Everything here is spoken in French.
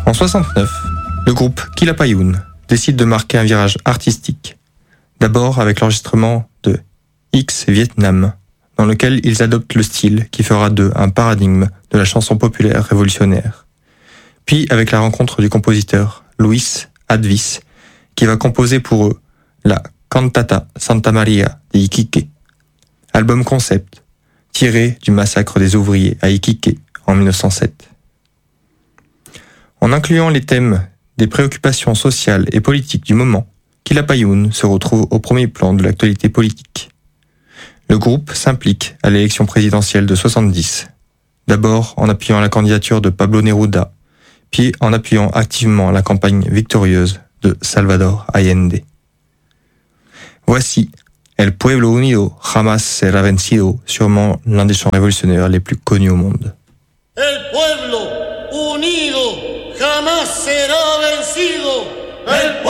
En 69, le groupe Quilapayún décide de marquer un virage artistique. D'abord avec l'enregistrement de X Vietnam, dans lequel ils adoptent le style qui fera d'eux un paradigme de la chanson populaire révolutionnaire. Puis avec la rencontre du compositeur Luis Advis, qui va composer pour eux la Cantata Santa Maria de Iquique, album concept tiré du massacre des ouvriers à Iquique en 1907. En incluant les thèmes des préoccupations sociales et politiques du moment, Quilapayún se retrouve au premier plan de l'actualité politique. Le groupe s'implique à l'élection présidentielle de 70, d'abord en appuyant la candidature de Pablo Neruda, puis en appuyant activement la campagne victorieuse de Salvador Allende. Voici El Pueblo Unido Jamás Será Vencido, sûrement l'un des chants révolutionnaires les plus connus au monde. El pueblo unido jamás será vencido. El